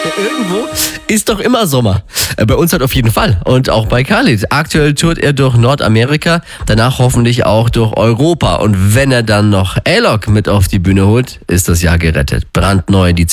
Irgendwo ist doch immer Sommer. Bei uns halt auf jeden Fall. Und auch bei Khalid. Aktuell tourt er durch Nordamerika, danach hoffentlich auch durch Europa. Und wenn er dann noch A-Log mit auf die Bühne holt, ist das Jahr gerettet. Brandneu, die